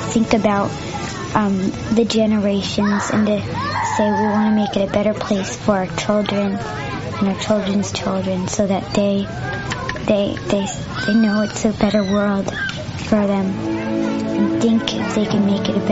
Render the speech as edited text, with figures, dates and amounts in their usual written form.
think about the generations and to say we want to make it a better place for our children and our children's children, so that they know it's a better world for them and think if they can make it a better